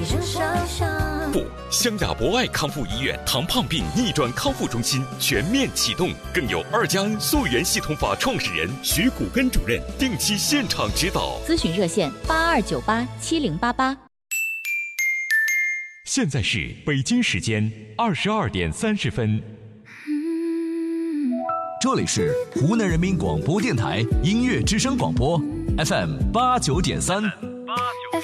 不，湘雅博爱康复医院糖胖病逆转康复中心全面启动，更有2+N溯源系统法创始人徐谷根主任定期现场指导。 咨询热线82987088。 现在是北京时间22:30。 这里是湖南人民广播电台音乐之声广播 FM 89.3。